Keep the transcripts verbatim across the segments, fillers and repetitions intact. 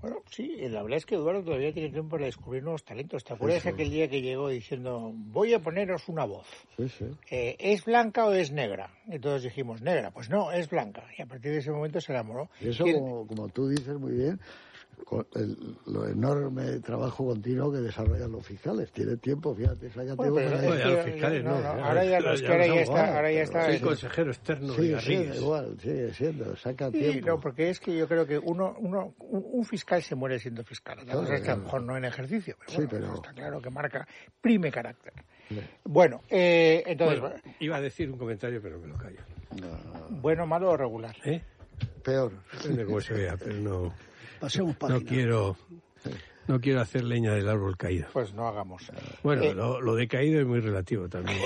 Bueno, sí, la verdad es que Eduardo todavía tiene tiempo para descubrir nuevos talentos. ¿Te acuerdas Sí, sí. aquel día que llegó diciendo, voy a poneros una voz? Sí, sí. Eh, ¿Es blanca o es negra? Y todos dijimos, negra. Pues no, es blanca. Y a partir de ese momento se enamoró. Y eso, como, como tú dices muy bien, con el, lo enorme trabajo continuo que desarrollan los fiscales. Tiene tiempo, fíjate, saca Bueno, tiempo pero para es eso. que- Ya los fiscales no, no, no, ya, ahora ya ya, los ya que ahora los ya está, abogados, ahora ya pero está. soy es- consejero externo de Sigue Garrigues. siendo igual, sigue siendo, saca Sí, tiempo. no, porque es que yo creo que uno, uno, un, un fiscal se muere siendo fiscal. La Claro, cosa es que a lo claro. mejor no en ejercicio, pero, Sí, bueno, pero- está claro que marca prime carácter. Sí. Bueno, eh, entonces, Bueno, iba a decir un comentario, pero me lo callo. No, bueno, malo o regular. ¿Eh? peor. Depende de cómo se vea, pero no, Pasemos página. no quiero no quiero hacer leña del árbol caído. Pues no hagamos. Bueno, Eh, lo, lo de caído es muy relativo también.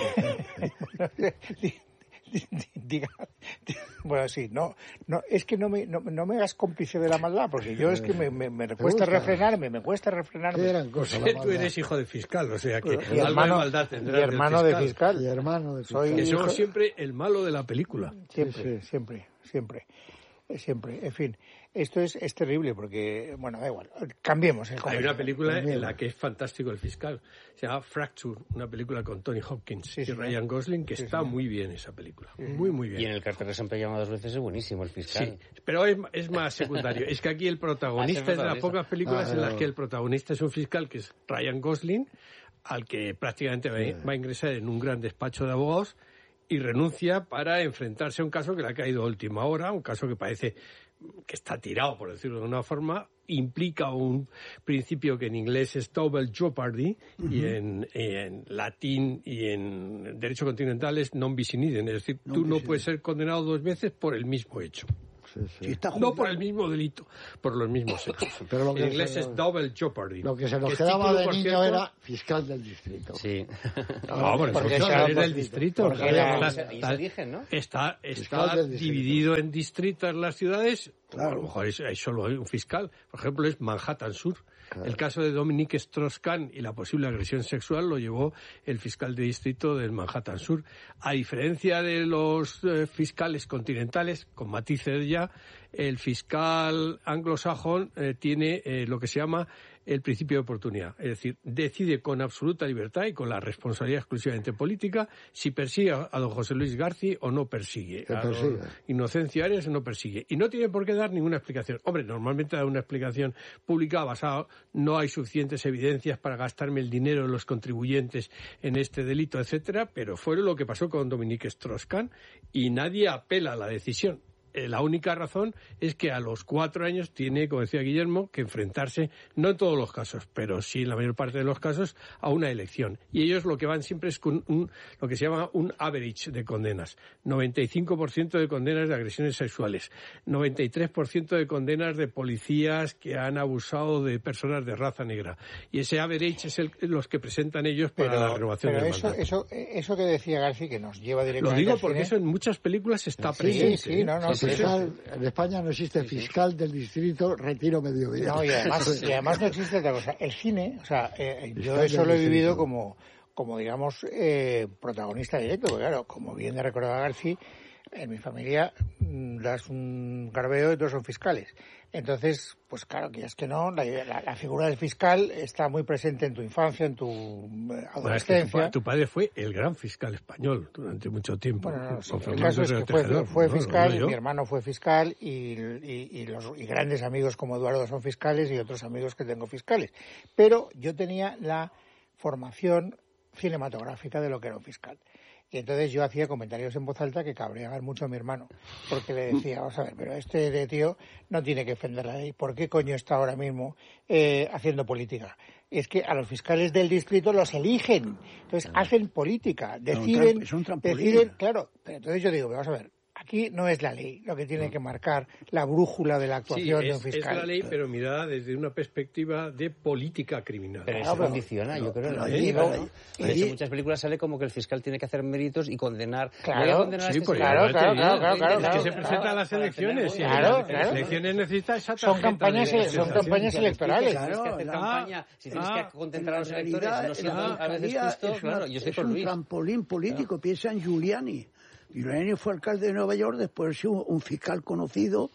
Diga, bueno, sí, no, no, es que no me, no, no me hagas cómplice de la maldad, porque yo es que me, me, me cuesta gusta? refrenarme, me cuesta Qué refrenarme. gran cosa la Tú maldad. eres hijo de fiscal, o sea que Y algo de hermano, maldad y tendrás del hermano de Y fiscal. hermano de Soy- fiscal. Que hijo- somos siempre el malo de la película. Siempre, Sí, sí. siempre, siempre, eh, siempre. En fin, esto es, es terrible porque, bueno, da igual. Cambiemos el Hay comentario. una película También. en la que es fantástico el fiscal. Se llama Fracture, una película con Tony Hopkins Sí, y sí. Ryan Gosling, que Sí, está sí. muy bien esa película. Muy, muy bien. Y en el cartel que siempre llama dos veces es buenísimo, el fiscal. Sí, pero es, es más secundario. Es que aquí el protagonista Ah, sí, es de las protagonista. pocas películas Ah, en las pero- que el protagonista es un fiscal que es Ryan Gosling, al que prácticamente va, va a ingresar en un gran despacho de abogados y renuncia para enfrentarse a un caso que le ha caído a última hora, un caso que parece que está tirado, por decirlo de una forma, implica un principio que en inglés es double jeopardy y en, en latín y en derecho continental es non bis in idem, es decir, Non tú bis no in puedes ser condenado dos veces por el mismo hecho. Sí, sí. Si está No juzgado, por el mismo delito, por los mismos hechos. Pero lo que en inglés se- es double jeopardy. Lo que se nos el quedaba título, de por niño cierto, era fiscal del distrito. Sí. No, bueno, Porque eso será es del por- distrito. porque Claro, era- está- y se eligen, ¿no? Está, Fiscal está del distrito. dividido en distritos las ciudades. Claro. A lo mejor es- hay solo hay un fiscal. Por ejemplo, es Manhattan Sur. Claro. El caso de Dominique Strauss-Kahn y la posible agresión sexual lo llevó el fiscal de distrito del Manhattan Sur. A diferencia de los eh, fiscales continentales, con matices ya, el fiscal anglosajón eh, tiene eh, lo que se llama el principio de oportunidad. Es decir, decide con absoluta libertad y con la responsabilidad exclusivamente política si persigue a, a don José Luis García o no persigue. Que A don persiga. Inocencio Arias o no persigue. Y no tiene por qué dar ninguna explicación. Hombre, normalmente da una explicación pública basada, no hay suficientes evidencias para gastarme el dinero de los contribuyentes en este delito, etcétera, pero fue lo que pasó con Dominique Strauss-Kahn y nadie apela a la decisión. Eh, La única razón es que a los cuatro años tiene, como decía Guillermo, que enfrentarse, no en todos los casos, pero sí en la mayor parte de los casos, a una elección. Y ellos lo que van siempre es con un, lo que se llama un average de condenas. noventa y cinco por ciento de condenas de agresiones sexuales, noventa y tres por ciento de condenas de policías que han abusado de personas de raza negra. Y ese average es el, los que presentan ellos para Pero, la renovación pero del eso, mandato. eso, eso que decía García, que nos lleva Lo directamente digo al porque cine, eso en muchas películas está Sí, presente. sí, sí, no, no, ¿eh? sí, Fiscal- en España no existe fiscal del distrito retiro mediodía. No, y además, y además no existe otra cosa. El cine, o sea, eh, yo Fiscal eso lo he del vivido distrito. como, como digamos, eh, protagonista directo, porque claro, como bien le recordaba García, en mi familia mm, das un garbeo y todos son fiscales. Entonces, pues claro, que es que no, la, la, la figura del fiscal está muy presente en tu infancia, en tu eh, Bueno, es que tu, adolescencia. pa- tu padre fue el gran fiscal español durante mucho tiempo. Bueno, no, sí, con el Fernando caso es que Herrera fue, Tejedor, fue ¿no? Lo fiscal, digo yo. mi hermano fue fiscal y, y, y los y grandes amigos como Eduardo son fiscales y otros amigos que tengo fiscales. Pero yo tenía la formación cinematográfica de lo que era un fiscal. Y entonces yo hacía comentarios en voz alta que cabreaban mucho a mi hermano, porque le decía, vamos a ver, pero este de tío no tiene que defender la ley, ¿por qué coño está ahora mismo eh, haciendo política? Es que a los fiscales del distrito los eligen, entonces hacen política, deciden, es un trampolín. deciden, claro, pero entonces yo digo, vamos a ver, aquí no es la ley lo que tiene que marcar la brújula de la Sí, actuación de un es, es fiscal. la ley, pero mirada desde una perspectiva de política criminal. Pero Claro, eso pero- condiciona, yo creo. pero ¿no? ahí, Sí, pero ¿no? ahí- De hecho, ahí- en muchas películas sale como que el fiscal tiene que hacer méritos y condenar. Claro, Voy a condenar a Sí, este pues señor. claro, ya claro, te digo, claro, claro, es claro, que se claro, presentan las para elecciones y tener- Claro, en las claro. elecciones necesita esa Son tarjeta campañas, de son presentación. campañas electorales. Si tienes que hacer Claro, campaña, si tienes ah, que contentar a los en electores, realidad, no siendo la a veces fiscalía justo, es, una- claro, yo estoy es con un Luis. trampolín político. Piensa en Giuliani. Giuliani fue alcalde de Nueva York después de ser un, un fiscal conocido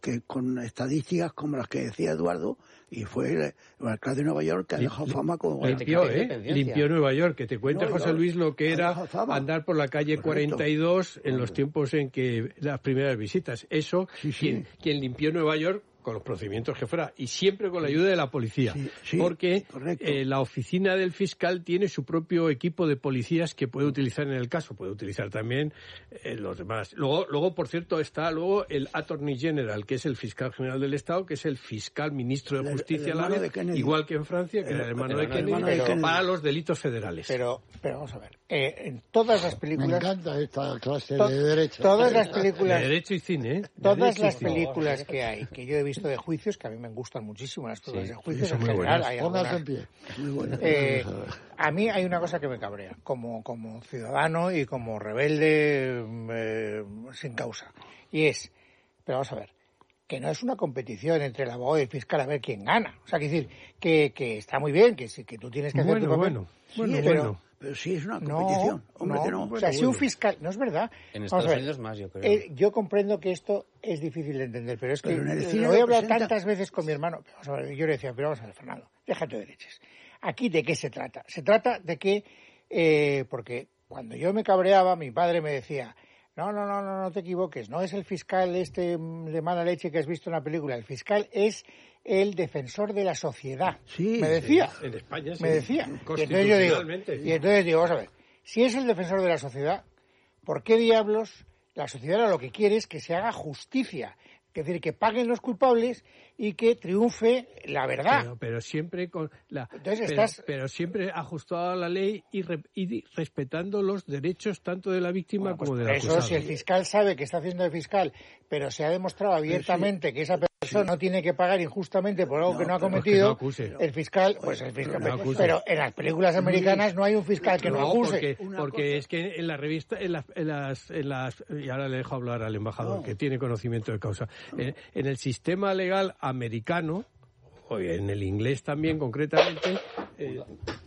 que con estadísticas como las que decía Eduardo, y fue el, el alcalde de Nueva York que ha dejado fama como... Limpió, ¿eh? Limpió Nueva York, que te cuenta, no, José no, Luis, lo que era andar por la calle Correcto. cuarenta y dos en los tiempos en que las primeras visitas. Eso, sí, sí. Quien, quien limpió Nueva York con los procedimientos que fuera, y siempre con la ayuda de la policía, sí, sí, porque eh, la oficina del fiscal tiene su propio equipo de policías que puede utilizar en el caso, puede utilizar también eh, los demás. Luego, luego, por cierto, está luego el Attorney General, que es el fiscal general del Estado, que es el fiscal ministro de Justicia, el, el a la vez, igual que en Francia, que el, era el hermano, el, de, Kennedy, hermano de Kennedy, para los delitos federales. Pero, pero vamos a ver, eh, en todas las películas... Me encanta esta clase to, de derecho. Todas las películas... De derecho y cine, ¿eh? Todas las películas que hay, que yo he visto de juicios, que a mí me gustan muchísimo las películas sí, de juicios, en general hay algunas... en pie. Muy buenas. Eh, a mí hay una cosa que me cabrea, como, como ciudadano y como rebelde eh, sin causa, y es, pero vamos a ver, que no es una competición entre el abogado y el fiscal a ver quién gana. O sea, que decir, que, que está muy bien, que, que tú tienes que hacer bueno, tu papel. Bueno, sí, bueno, pero, bueno. Pero sí es una competición. No, Hombre, no. que no. O sea, bueno, si bueno. un fiscal... No es verdad. En Vamos Estados a ver, Unidos más, yo creo. Eh, yo comprendo que esto es difícil de entender, pero es que Pero en el cine lo he hablado presenta... tantas veces con mi hermano. Vamos a ver, yo le decía, pero vamos a ver, Fernando, déjate de leches. Aquí, ¿de qué se trata? Se trata de que... Eh, porque cuando yo me cabreaba, mi padre me decía... No, no, no, no, no te equivoques. No es el fiscal este de mala leche que has visto en la película. El fiscal es el defensor de la sociedad. Sí, me decía. Sí, en España sí. Me decía. Y entonces yo digo, y entonces digo, vamos a ver, si es el defensor de la sociedad, ¿por qué diablos la sociedad lo que quiere es que se haga justicia? Es decir, que paguen los culpables y que triunfe la verdad. Pero, pero siempre con la, Entonces pero, estás... pero siempre ajustado a la ley y, re, y respetando los derechos tanto de la víctima bueno, pues como de la eso, acusada. si el fiscal sabe que está haciendo de fiscal, pero se ha demostrado abiertamente sí, que esa persona sí. no tiene que pagar injustamente por algo no, que no ha cometido, pues que no el fiscal, pues el fiscal, no pero, pero en las películas americanas no hay un fiscal que no, no acuse. Porque, porque es que en la revista, en las, en las, en las, y ahora le dejo hablar al embajador, no. que tiene conocimiento de causa. No. En, en el sistema legal americano, o en el inglés también concretamente... Eh,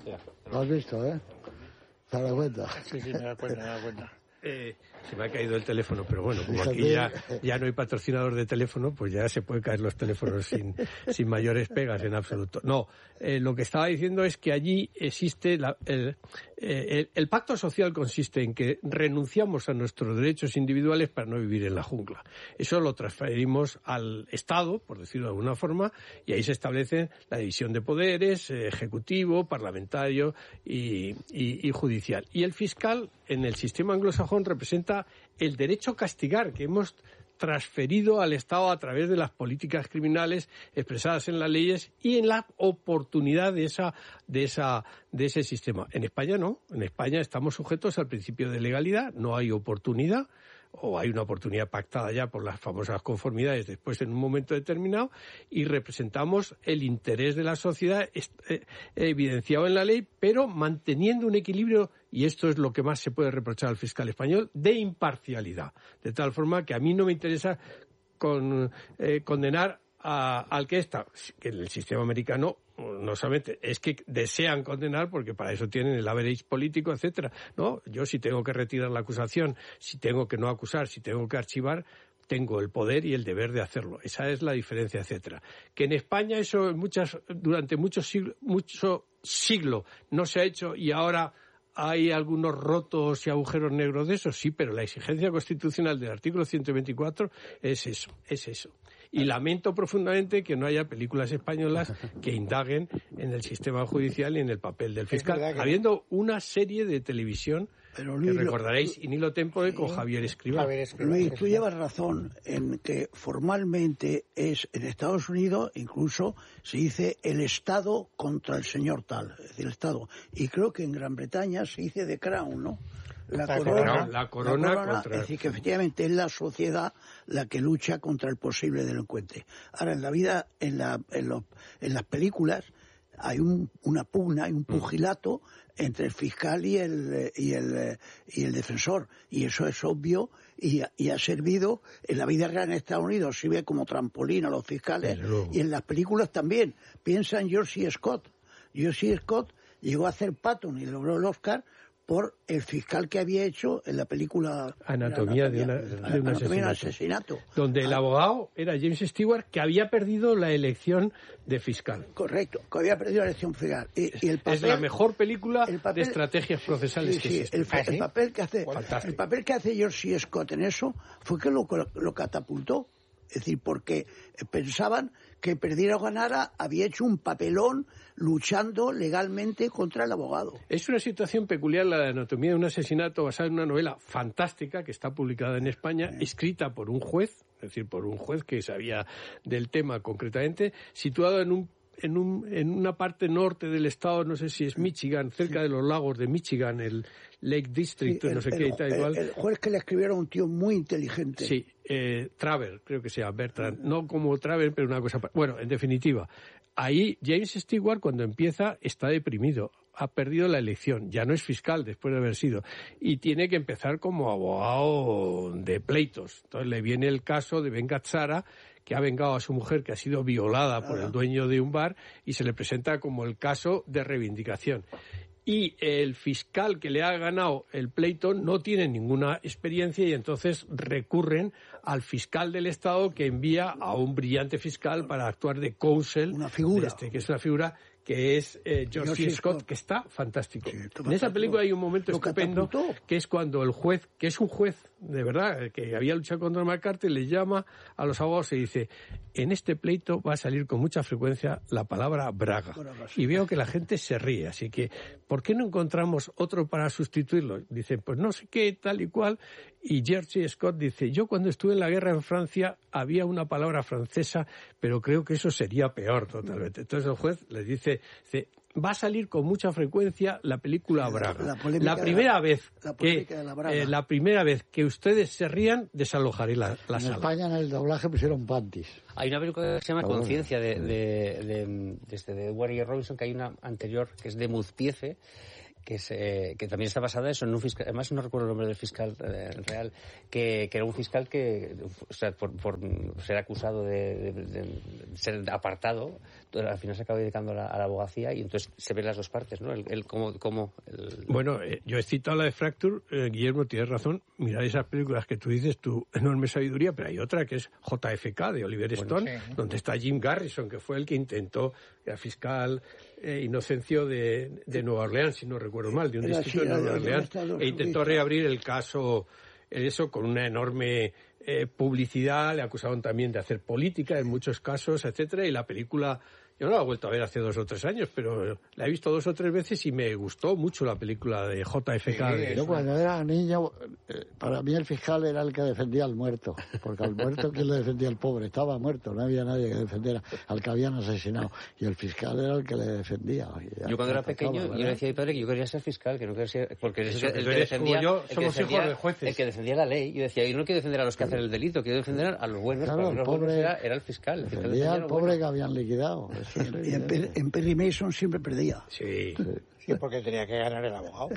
Lo has visto, ¿eh? ¿Te das cuenta? Sí, sí, me da cuenta, me da cuenta. Eh, se me ha caído el teléfono, pero bueno, como aquí ya, ya no hay patrocinador de teléfono, pues ya se pueden caer los teléfonos sin, sin mayores pegas en absoluto. No, eh, lo que estaba diciendo es que allí existe la, el, el, el pacto social consiste en que renunciamos a nuestros derechos individuales para no vivir en la jungla. Eso lo transferimos al Estado, por decirlo de alguna forma, y ahí se establece la división de poderes, eh, ejecutivo, parlamentario y, y, y judicial. Y el fiscal, en el sistema anglosajón, representa el derecho a castigar que hemos transferido al Estado a través de las políticas criminales expresadas en las leyes y en la oportunidad de esa de esa de ese sistema. En España no, en España estamos sujetos al principio de legalidad, no hay oportunidad, o hay una oportunidad pactada ya por las famosas conformidades después en un momento determinado, y representamos el interés de la sociedad eh, evidenciado en la ley, pero manteniendo un equilibrio, y esto es lo que más se puede reprochar al fiscal español, de imparcialidad. De tal forma que a mí no me interesa con, eh, condenar a, al que está, que en el sistema americano no solamente es que desean condenar porque para eso tienen el average político, etcétera. No, yo si tengo que retirar la acusación, si tengo que no acusar, si tengo que archivar, tengo el poder y el deber de hacerlo. Esa es la diferencia, etcétera. Que en España eso muchas durante muchos siglos mucho siglo no se ha hecho y ahora hay algunos rotos y agujeros negros de eso, sí, pero la exigencia constitucional del artículo ciento veinticuatro es eso, es eso. Y lamento profundamente que no haya películas españolas que indaguen en el sistema judicial y en el papel del fiscal, habiendo una serie de televisión pero, Luis, que recordaréis, Inilo Tempore, sí, con Javier Escrivá. Javier Escrivá. Luis, tú llevas razón en que formalmente es en Estados Unidos, incluso se dice el Estado contra el señor tal, es decir, el Estado. Y creo que en Gran Bretaña se dice The Crown, ¿no? La, la, corona, corona, la corona, la corona contra... Es decir, que efectivamente es la sociedad la que lucha contra el posible delincuente. Ahora, en la vida, en, la, en, lo, en las películas, hay un, una pugna, hay un pugilato entre el fiscal y el, y el, y el defensor. Y eso es obvio y, y ha servido, en la vida real en Estados Unidos sirve como trampolín a los fiscales. Y en las películas también. Piensa en George C. Scott. George C. Scott llegó a hacer Patton y logró el Oscar por el fiscal que había hecho en la película Anatomía, de, una, de un Anatomía asesinato, de un asesinato. Donde el abogado era James Stewart, que había perdido la elección de fiscal. Correcto, que había perdido la elección fiscal. Y, y el papel, es la mejor película papel, de estrategias procesales sí, que sí, existe. el, ¿Ah, sí? el papel que hace Fantástico. el papel que hace George C. Scott en eso fue que lo, lo catapultó. Es decir, porque pensaban que perdiera o ganara había hecho un papelón luchando legalmente contra el abogado. Es una situación peculiar la de Anatomía de un asesinato, basada en una novela fantástica que está publicada en España, escrita por un juez, es decir, por un juez que sabía del tema concretamente, situado en un En, un, en una parte norte del estado, no sé si es Michigan, cerca sí. de los lagos de Michigan, el Lake District, sí, el, no sé el, qué y tal, igual. El juez que le escribieron un tío muy inteligente. Sí, eh, Traver, creo que se llama Bertrand, no como Traver, pero una cosa... Bueno, en definitiva, ahí James Stewart, cuando empieza, está deprimido, ha perdido la elección, ya no es fiscal después de haber sido, y tiene que empezar como abogado de pleitos. Entonces le viene el caso de Ben Gazzara, que ha vengado a su mujer, que ha sido violada por el dueño de un bar, y se le presenta como el caso de reivindicación. Y el fiscal que le ha ganado el pleito no tiene ninguna experiencia y entonces recurren al fiscal del Estado, que envía a un brillante fiscal para actuar de counsel, una figura. Este, que es una figura que es eh, George C. Scott, Scott, que está fantástico. Sí, en esa película hay un momento estupendo, que es cuando el juez, que es un juez, de verdad, que había luchado contra McCarthy, le llama a los abogados y dice, en este pleito va a salir con mucha frecuencia la palabra braga. Y veo que la gente se ríe, así que, ¿por qué no encontramos otro para sustituirlo? Dice, pues no sé qué, tal y cual. Y George C. Scott dice, yo cuando estuve en la guerra en Francia había una palabra francesa, pero creo que eso sería peor totalmente. Entonces el juez les dice, dice va a salir con mucha frecuencia la película Braga. La, la, la primera la, vez la que la, eh, la primera vez que ustedes se rían, desalojaré la, la en sala. En España en el doblaje pusieron panties. Hay una película que se llama Pero Conciencia de, de, de, de, de, de Edward E. Robinson, que hay una anterior que es de Muzpiece, que, es, eh, que también está basada eso en un fiscal, además no recuerdo el nombre del fiscal eh, real, que, que era un fiscal que, o sea, por, por ser acusado de, de, de ser apartado, al final se acaba dedicando a la, a la abogacía y entonces se ven las dos partes, ¿no? El, el cómo, cómo el... Bueno, eh, yo he citado la de Fracture, eh, Guillermo, tienes razón, mirad esas películas que tú dices, tu enorme sabiduría, pero hay otra que es J F K de Oliver Stone, bueno, sí, ¿no? Donde está Jim Garrison, que fue el que intentó, era fiscal eh, Inocencio de, de Nueva Orleans, si no recuerdo mal, de un era distrito así, de Nueva era, Orleans, era e intentó reabrir el caso, eso con una enorme eh, publicidad, le acusaron también de hacer política en muchos casos, etcétera, y la película... Yo no la he vuelto a ver hace dos o tres años, pero la he visto dos o tres veces y me gustó mucho la película de J F K. Sí, yo cuando era niño, para mí el fiscal era el que defendía al muerto, porque al muerto, ¿quién le defendía? El pobre, estaba muerto, no había nadie que defendiera al que habían asesinado, y el fiscal era el que le defendía. Yo cuando era pequeño, ¿verdad? Yo le decía a mi padre que yo quería ser fiscal, que no quería ser... Porque es el, el, que defendía, yo, el, que somos defendía, hijos de jueces. El que defendía la ley. Yo decía, yo no quiero defender a los que hacen el delito, quiero defender a los buenos. Claro, el pobre era, era el fiscal. El defendía fiscal defendía al pobre bueno. que habían liquidado. Eso y en, Perry, en Perry Mason siempre perdía. Sí. Sí, porque tenía que ganar el abogado.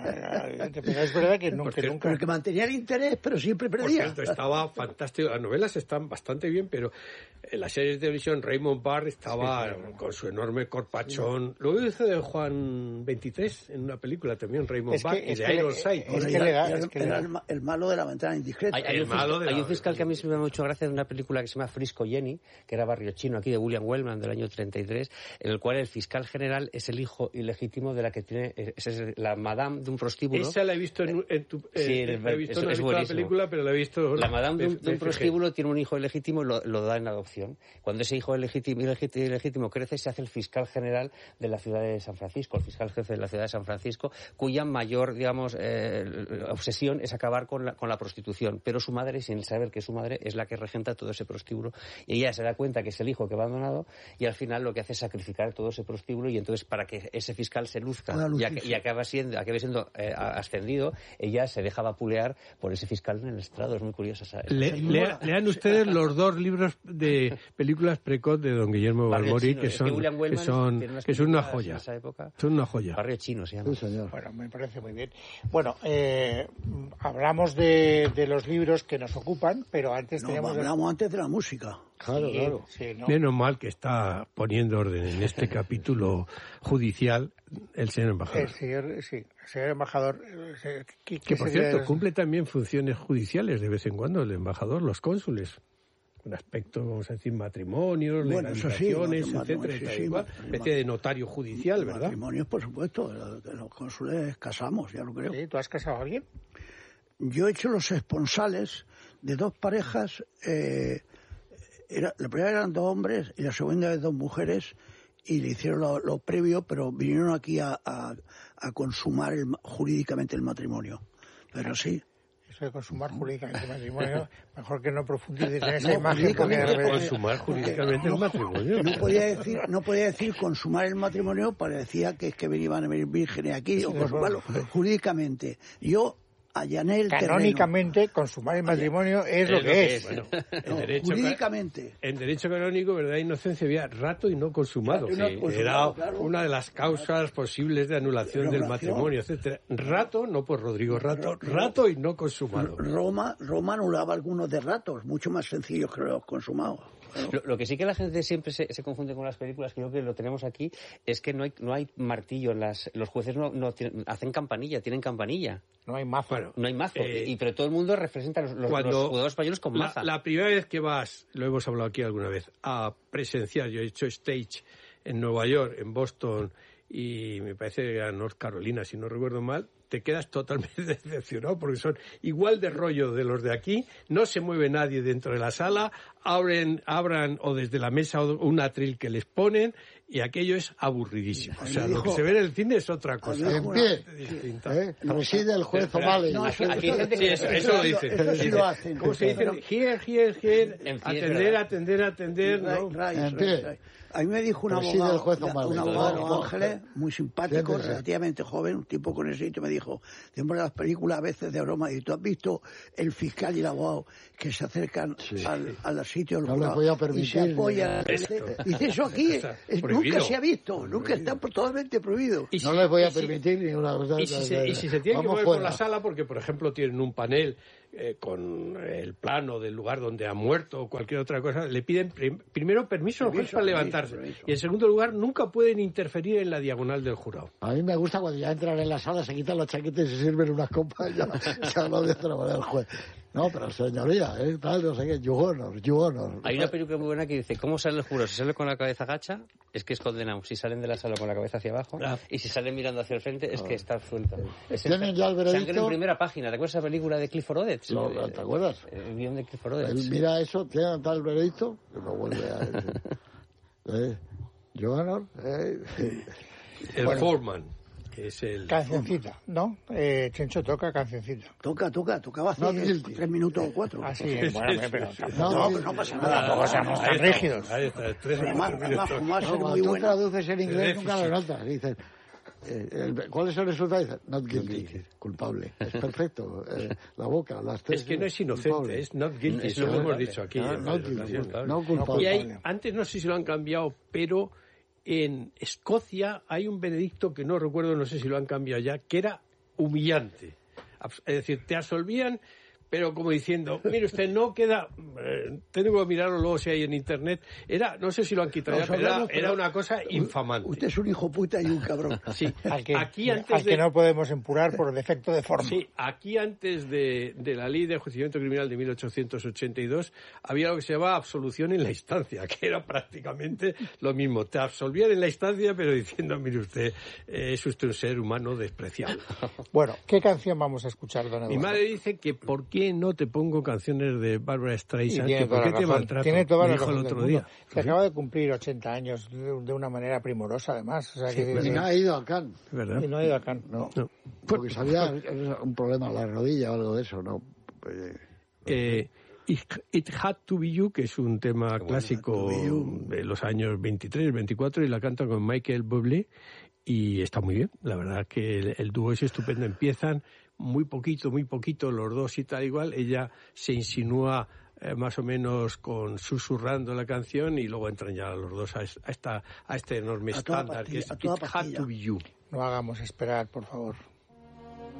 Pero es verdad que nunca... Porque, nunca... porque mantenía el interés, pero siempre perdía. Por cierto, estaba fantástico. Las novelas están bastante bien, pero en las series de televisión Raymond Barr estaba sí, claro. con su enorme corpachón. Luego hizo de Juan veintitrés en una película también, Raymond es que, Barr, es y de que, Ironside. Es que le da, es que era el, el malo de la ventana indiscreta. Hay, hay, el un, malo de hay la... un fiscal que a mí se me ha mucho gracia de una película que se llama Frisco Jenny, que era Barrio Chino, aquí de William Wellman, del año treinta y tres, en el cual el fiscal general es el hijo ilegítimo de la que tiene... Es la madame de un prostíbulo. Esa la he visto en, en tu... Eh, sí, el, la he visto, es, no he es visto la película, pero la he visto... La madame de un, de un me, me prostíbulo tiene un hijo ilegítimo y lo, lo da en adopción. Cuando ese hijo ilegítimo, ilegítimo, ilegítimo crece, se hace el fiscal general de la ciudad de San Francisco, el fiscal jefe de la ciudad de San Francisco, cuya mayor, digamos, eh, obsesión es acabar con la, con la prostitución. Pero su madre, sin saber que su madre es la que regenta todo ese prostíbulo, y ella se da cuenta que es el hijo que va abandonado, y al final lo que hace es sacrificar todo ese prostíbulo, y entonces para que ese fiscal se luzca y, ac y acaba siendo, acabe siendo eh, ascendido, ella se deja vapulear por ese fiscal en el estrado. Es muy curiosa esa, esa Le, lea, lean ustedes los dos libros de películas precoz de don Guillermo Balmori, que son, que, que son que son una joya. Son una joya. Barrio Chino se llama. Sí, señor. Bueno, me parece muy bien. Bueno, eh, hablamos de, de los libros que nos ocupan, pero antes no, teníamos... hablamos el... antes de la música. Claro, Sí, claro. sí, ¿no? Menos mal que está poniendo orden en este capítulo judicial el señor embajador. El señor, sí, el señor embajador. eh, se- ¿qué- Que qué por sería cierto, de- cumple también funciones judiciales de vez en cuando el embajador, los cónsules. Con aspecto, vamos a decir, matrimonios, Bueno, eso sí, legalizaciones, matrimonio, etcétera, sí, y tal sí, y cual. matrimonio. Especie de notario judicial, ¿verdad? Matrimonios, por supuesto, los, los cónsules casamos, ya lo creo. ¿Sí? ¿Tú has casado a alguien? Yo he hecho los esponsales de dos parejas, eh, era, la primera eran dos hombres y la segunda de dos mujeres, y le hicieron lo, lo previo, pero vinieron aquí a, a, a consumar el, jurídicamente el matrimonio. Pero sí. Eso de consumar jurídicamente el matrimonio, mejor que no profundices en esa No, imagen porque de jurídicamente, repente- Consumar jurídicamente el matrimonio. No podía decir, no podía decir consumar el matrimonio, parecía que es que venían a venir vírgenes aquí, o consumarlo jurídicamente. Yo allané el terreno. Canónicamente, consumar el matrimonio es lo que es. Bueno, en, No, derecho, jurídicamente. en derecho canónico, verdad, inocencia había rato y no consumado. Rato y no Sí, consumado, era claro. una de las causas posibles de anulación del Anulación. matrimonio, etcétera. Rato, no por Rodrigo Rato, rato y no consumado. Roma, Roma anulaba algunos de ratos, mucho más sencillos que los consumados. Lo, lo que sí que la gente siempre se, se confunde con las películas, creo que lo tenemos aquí, es que no hay, no hay martillo. En las, los jueces no, no tienen- hacen campanilla, tienen campanilla. No hay mazo. Bueno, No hay mazo. Eh, y, pero todo el mundo representa a los, los, cuando los jugadores españoles con la, maza. la primera vez que vas, lo hemos hablado aquí alguna vez, a presenciar, yo he hecho stage en Nueva York, en Boston y me parece que era North Carolina, si no recuerdo mal, te quedas totalmente decepcionado porque son igual de rollo de los de aquí, no se mueve nadie dentro de la sala, abren, abran o desde la mesa o un atril que les ponen y aquello es aburridísimo. O sea, me lo que dijo- se ve en el cine es otra cosa. me En dijo pie. distinta. ¿Eh? Preside el juez O'Malley. No, eso- Aquí hay gente Sí, que... eso, eso lo dicen. Eso sí Dicen, lo hacen. ¿cómo se dice? Pero- Here, here, here. En fin, es Atender, verdad. atender, atender. ¿no? Right, right, En right, pie. right. A mí me dijo un Preside abogado, el juez un O'Malley. abogado de Los No, no, Ángeles, muy simpático, Siéntese. relativamente joven, un tipo con ese sitio, me dijo, siempre las películas a veces de broma, y tú has visto el fiscal y el abogado que se acercan Sí. al, al sitio del No les jurado voy a y permitir se apoyan. Esto. Dice, eso aquí Está es- prohibido. nunca se ha visto, nunca está totalmente prohibido. Y No si- les voy a y si- permitir ninguna cosa. Y si, se, y si se tienen que Vamos mover por fuera. la sala, porque por ejemplo tienen un panel eh, con el plano del lugar donde ha muerto o cualquier otra cosa, le piden prim- primero permiso al juez Permiso, para permiso, levantarse. permiso. Y en segundo lugar, nunca pueden interferir en la diagonal del jurado. A mí me gusta cuando ya entran en la sala, se quitan las chaquetas y se sirven unas copas y ya se habla de otra manera el juez. No, pero señoría, ¿eh? Tal, no sé qué, you honor, you honor. Hay una película muy buena que dice, ¿cómo sale el jurado? Si sale con la cabeza gacha, es que es condenado. Si salen de la sala con la cabeza hacia abajo, Ah. y si salen mirando hacia el frente, es que está absuelto. Es ¿Tienen esta- ya el veredicto? Sangre en primera página. ¿Te acuerdas esa película de Clifford Odets? No, ¿te acuerdas? El guión de Clifford Odets. Él mira eso, tiene tal veredicto, que no vuelve a... ¿Eh? You honor, ¿eh? El Bueno. foreman, que es el... Cancioncita, ¿no? Eh, Chencho toca cancioncita. Toca, toca, tocaba hace No guilty. tres minutos o cuatro. Ah, sí, bueno, pero tampoco, No, No, sí, pero no pasa no, nada. tampoco seamos tan Ahí está, rígidos. Ahí está, tres o Además, cuatro además, minutos. fumar No, es muy cuando tú buena. traduces en inglés De nunca lo déficit. notas. Dices, eh, el- ¿cuál es el resultado? Dices, not guilty, culpable. Es perfecto. Eh, la boca, las tres... Es que no es inocente, culpable. es not guilty, Es eso lo hemos culpable. dicho aquí. Ah, en not varias guilty, ocasiones. no culpable. Y hay, antes no sé si lo han cambiado, pero en Escocia hay un veredicto que no recuerdo, no sé si lo han cambiado ya, que era humillante. Abs- Es decir, te absolvían, pero como diciendo, mire usted, no queda, eh, tengo que mirarlo luego si hay en internet. Era, no sé si lo han quitado ya, Nos pero era, hablamos, era pero- una cosa infamante. Usted es un hijo puta y un cabrón. Sí, Al que, aquí antes al que de... no podemos empurar por defecto de forma. Sí, aquí antes de, de la ley de enjuiciamiento criminal de mil ochocientos ochenta y dos había lo que se llamaba absolución en la instancia, que era prácticamente lo mismo. Te absolvían en la instancia, pero diciendo, mire usted, eh, es usted un ser humano despreciable. Bueno, ¿qué canción vamos a escuchar, don Eduardo? Mi madre dice que ¿por qué no te pongo canciones de Barbara Y Streisand? tiene Que ¿Por toda qué la te razón. maltrato? Tiene toda Me la dijo razón el del otro mundo. día. Que acaba de cumplir ochenta años de, de una manera primorosa, además. O sea, que, Y no ha ido a Cannes. ¿Verdad? y no ha ido a Cannes. No, No. porque sabía un problema en la rodilla o algo de eso, ¿no? Eh, Eh, It It Had to Be You, que es un tema clásico Had to Be You. de los años veintitrés, veinticuatro, y la canta con Michael Bublé, y está muy bien. La verdad que el, el dúo es estupendo. Empiezan muy poquito, muy poquito los dos y tal igual. Ella se insinúa eh, más o menos con susurrando la canción y luego entran ya los dos a, es- a esta, a este enorme A toda estándar que pastilla, es a toda It Had pastilla. to Be You. No hagamos esperar, por favor.